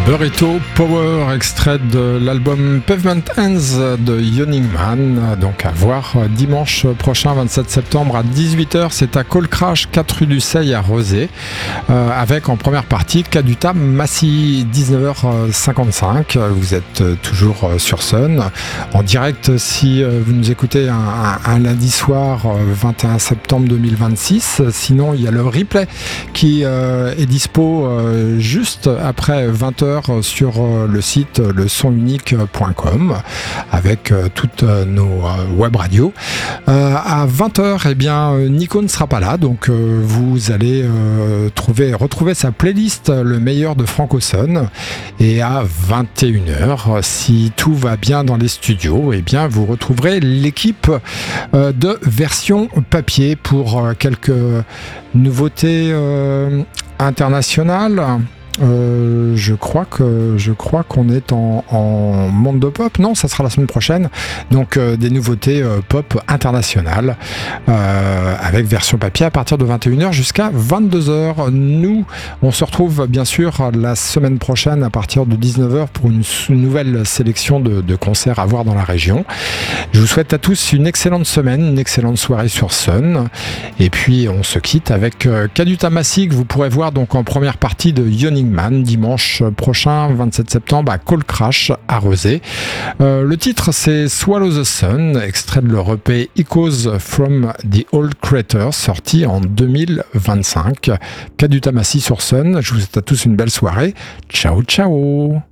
Burrito Power, extrait de l'album Pavement Hands de Yawning Man, donc à voir dimanche prochain 27 septembre à 18h, c'est à Call Crash 4 rue du Seille à Rezé, avec en première partie Kaduta Massi 19h55. Vous êtes toujours sur Sun en direct si vous nous écoutez un lundi soir 21 septembre 2026. Sinon il y a le replay qui est dispo juste après 20h sur le site lesonunique.com avec toutes nos web radios. À 20h, eh bien, Nico ne sera pas là, donc vous allez retrouver sa playlist Le meilleur de Franco Sun. Et à 21h, si tout va bien dans les studios, eh bien, vous retrouverez l'équipe de version papier pour quelques nouveautés internationales. Je crois qu'on est en monde de pop. Non, ça sera la semaine prochaine. Donc des nouveautés pop internationales avec version papier à partir de 21h jusqu'à 22h. Nous, on se retrouve bien sûr la semaine prochaine à partir de 19h pour une nouvelle sélection de concerts à voir dans la région. Je vous souhaite à tous une excellente semaine, une excellente soirée sur Sun. Et puis on se quitte avec Kaduta Massi que vous pourrez voir donc en première partie de Yawning Man dimanche prochain 27 septembre à Call Crash à Rezé. Le titre c'est Swallow the Sun, extrait de leur EP Echoes from the Old Crater, sorti en 2025. Kaduta Massi sur Sun. Je vous souhaite à tous une belle soirée. Ciao ciao.